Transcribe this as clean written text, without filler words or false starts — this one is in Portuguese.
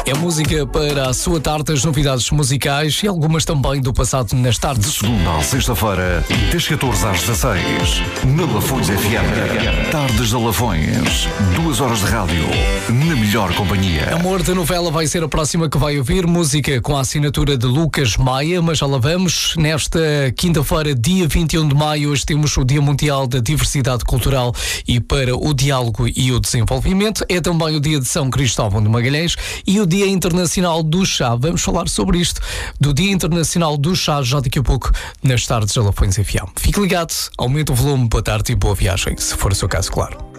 É música para a sua tarde, as novidades musicais e algumas também do passado nas tardes. De segunda à sexta-feira, das 14 às 16, na Lafões FM. Tardes da Lafões. 2 horas de rádio, na melhor companhia. Amor da Novela vai ser a próxima que vai ouvir. Música com a assinatura de Lucas Maia, mas já lá vamos. Nesta quinta-feira, dia 21 de maio, hoje temos o Dia Mundial da Diversidade Cultural e para o Diálogo e o Desenvolvimento. É também o Dia de São Cristóvão de Magalhães e o Dia Internacional do Chá. Vamos falar sobre isto, do Dia Internacional do Chá, já daqui a pouco, nas tardes da Lafões FM. Fique ligado, aumente o volume, boa tarde e boa viagem, se for o seu caso, claro.